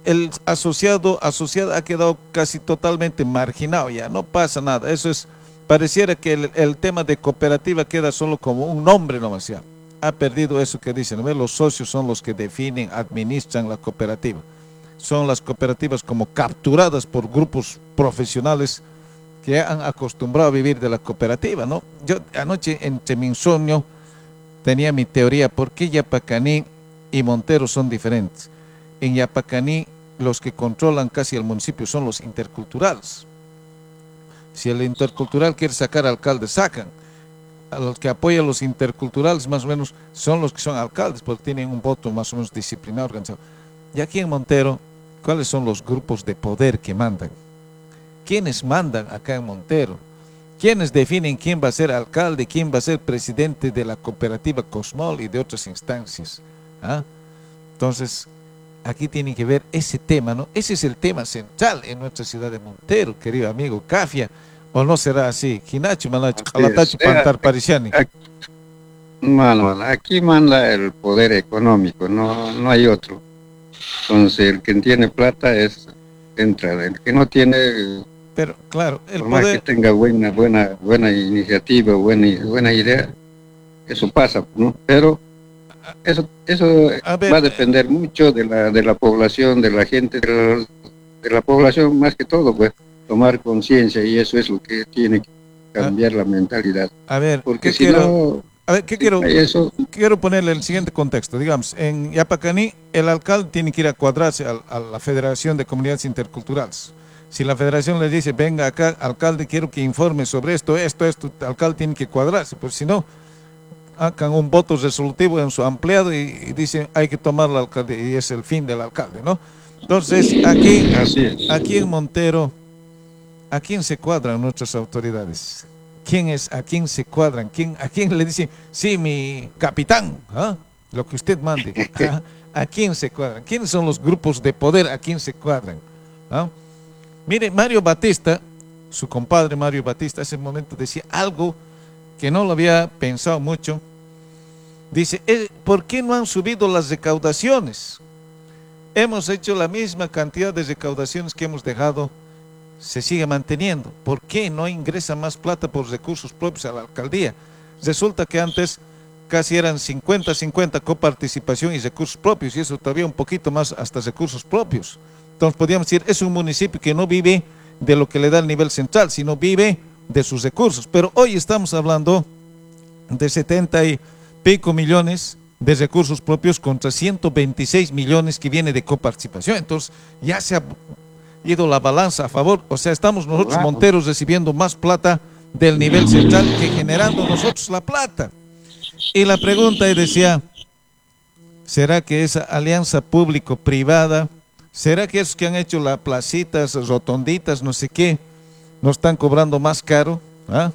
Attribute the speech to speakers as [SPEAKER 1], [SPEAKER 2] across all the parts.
[SPEAKER 1] el asociado ha quedado casi totalmente marginado, ya no pasa nada. Eso es, pareciera que el tema de cooperativa queda solo como un nombre nomás ya. Ha perdido eso que dicen, ¿no? Los socios son los que definen, administran la cooperativa. Son las cooperativas como capturadas por grupos profesionales que han acostumbrado a vivir de la cooperativa, ¿no? Yo anoche entre mi insomnio tenía mi teoría, ¿por qué Yapacaní y Montero son diferentes? En Yapacaní los que controlan casi el municipio son los interculturales. Si el intercultural quiere sacar alcaldes, sacan. A los que apoyan los interculturales más o menos son los que son alcaldes, porque tienen un voto más o menos disciplinado, organizado. Y aquí en Montero, ¿cuáles son los grupos de poder que mandan? ¿Quiénes mandan acá en Montero? ¿Quiénes definen quién va a ser alcalde, quién va a ser presidente de la cooperativa Cosmol y de otras instancias? ¿Ah? Entonces, aquí tiene que ver ese tema, ¿no? Ese es el tema central en nuestra ciudad de Montero, querido amigo Cafia. ¿O no será así? Hinachi, Malachi,
[SPEAKER 2] Así es.
[SPEAKER 1] Calatachi, Pantar, Parisiani.
[SPEAKER 2] Mano, aquí manda el poder económico, no hay otro. Entonces, el que tiene plata entra, el que no tiene,
[SPEAKER 1] Pero, claro, el
[SPEAKER 2] por más que
[SPEAKER 1] poder,
[SPEAKER 2] tenga buena iniciativa, buena idea, eso pasa, ¿no? Pero eso
[SPEAKER 1] a ver,
[SPEAKER 2] va a depender mucho de la población, de la gente, de la población más que todo, pues, tomar conciencia, y eso es lo que tiene que cambiar la mentalidad.
[SPEAKER 1] a ver,
[SPEAKER 2] Porque
[SPEAKER 1] ¿qué
[SPEAKER 2] si
[SPEAKER 1] quiero?
[SPEAKER 2] no,
[SPEAKER 1] A ver, ¿qué
[SPEAKER 2] si no
[SPEAKER 1] quiero?
[SPEAKER 2] hay eso,
[SPEAKER 1] Quiero ponerle el siguiente contexto. Digamos, en Yapacaní, el alcalde tiene que ir a cuadrarse a la Federación de Comunidades Interculturales. Si la federación le dice, venga acá, alcalde, quiero que informe sobre esto, el alcalde tiene que cuadrarse, pues si no, hagan un voto resolutivo en su ampliado y dicen, hay que tomar la alcalde, y es el fin del alcalde, ¿no? Entonces,
[SPEAKER 2] así es.
[SPEAKER 1] aquí en Montero, ¿a quién se cuadran nuestras autoridades? ¿Quién es? ¿A quién se cuadran? ¿A quién le dicen, sí, mi capitán, ¿ah? Lo que usted mande? ¿Ah? ¿A quién se cuadran? ¿Quiénes son los grupos de poder? ¿A quién se cuadran? ¿Ah? Mire, Mario Batista, su compadre Mario Batista, hace un momento decía algo que no lo había pensado mucho. Dice, ¿por qué no han subido las recaudaciones? Hemos hecho la misma cantidad de recaudaciones que hemos dejado, se sigue manteniendo. ¿Por qué no ingresa más plata por recursos propios a la alcaldía? Resulta que antes casi eran 50-50 coparticipación y recursos propios, y eso todavía un poquito más hasta recursos propios. Entonces podríamos decir, es un municipio que no vive de lo que le da el nivel central, sino vive de sus recursos. Pero hoy estamos hablando de 70 y pico millones de recursos propios contra 126 millones que viene de coparticipación. Entonces ya se ha ido la balanza a favor, o sea, estamos nosotros
[SPEAKER 2] Wow.
[SPEAKER 1] monteros recibiendo más plata del nivel central que generando nosotros la plata. Y la pregunta decía, ¿será que esa alianza público-privada, será que esos que han hecho las placitas, rotonditas, no sé qué, nos están cobrando más caro? ¿Ah?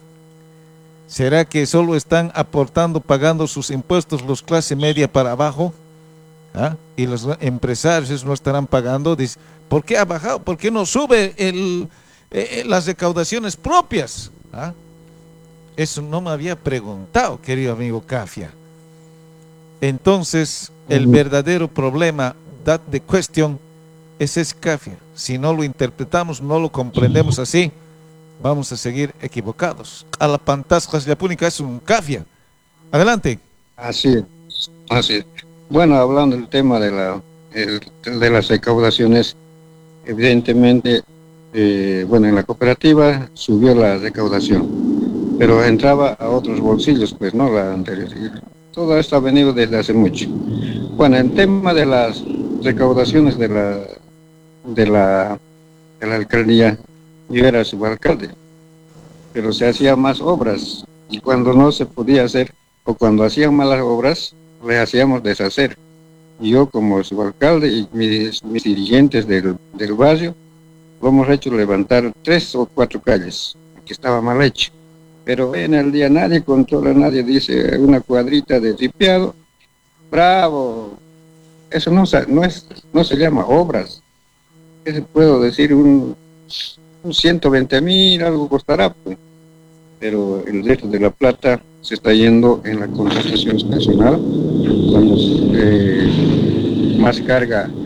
[SPEAKER 1] ¿Será que solo están aportando, pagando sus impuestos los clase media para abajo? ¿Ah? Y los empresarios no estarán pagando. Dice, ¿por qué ha bajado? ¿Por qué no sube las recaudaciones propias? ¿Ah? Eso no me había preguntado, querido amigo Cafia. Entonces, el verdadero problema, that the question, es Cafia. Si no lo interpretamos, no lo comprendemos así, vamos a seguir equivocados. A la pantasca yapúnica es un Cafia. Adelante.
[SPEAKER 2] Así es. Así es. Bueno, hablando del tema de las recaudaciones, evidentemente, bueno, en la cooperativa subió la recaudación, pero entraba a otros bolsillos, pues no la anterior. Y todo esto ha venido desde hace mucho. Bueno, el tema de las recaudaciones de la, de la alcaldía, yo era subalcalde, pero se hacían más obras, y cuando no se podía hacer, o cuando hacían malas obras, le hacíamos deshacer. Y yo como subalcalde y mis dirigentes del barrio, lo hemos hecho levantar 3 o 4 calles, que estaba mal hecho. Pero en el día nadie controla, nadie dice una cuadrita de ripiado, bravo. Eso no se llama obras. ¿Qué se puedo decir? Un 120.000, algo costará, pues. Pero el resto de la plata se está yendo en la contratación nacional, cuando más carga